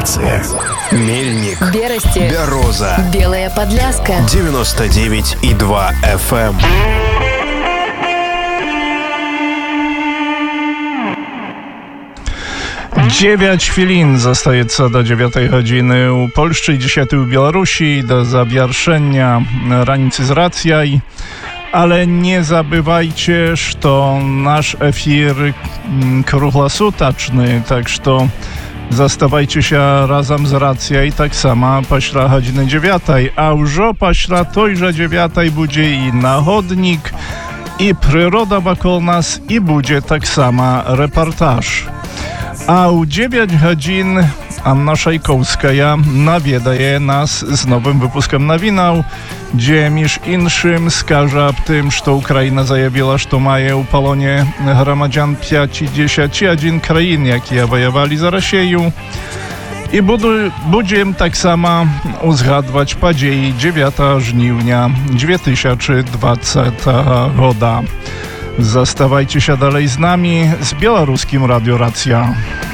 Радиорация. Мельник. Бересте. Бероза. Белая Подляска. 99,2 FM. 9 chwilin zostaje co do 9 godziny u Polszczy i 10 u Białorusi do zawieszenia ranicy z Racjaj. Ale nie zabywajcie, że to nasz efir kruglosutaczny, tak że zastawajcie się razem z Racjaj tak samo paśla godziny 9, a już paśla tojże 9 będzie i nachodnik, i przyroda wokół nas, i będzie tak samo reportaż. A u 9 godzin Anna Szajkowska nawiedaje nas z nowym wypuskiem nowinał, gdzie między innym skaże o tym, że Ukraina zajawiła, że maje u polonie gromadzian 51 krajin, jakie wojowali za Rosję. I będziemy tak samo uzgadwać podziei 9 żniwnia 2020 roku. Zastawajcie się dalej z nami z białoruskim Radio Racja.